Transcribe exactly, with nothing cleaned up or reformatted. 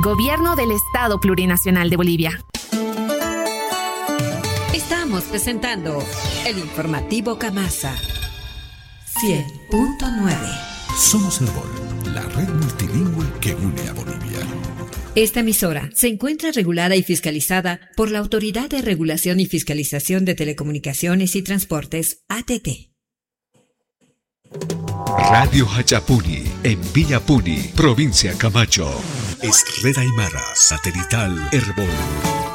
Gobierno del Estado Plurinacional de Bolivia. Estamos presentando el informativo Camasa cien punto nueve. Somos Herbol, la red multilingüe que une a Bolivia. Esta emisora se encuentra regulada y fiscalizada por la Autoridad de Regulación y Fiscalización de Telecomunicaciones y Transportes, A T T. Radio Hachapuni, en Villapuni, provincia Camacho. Es Red Aymara, satelital Herbol.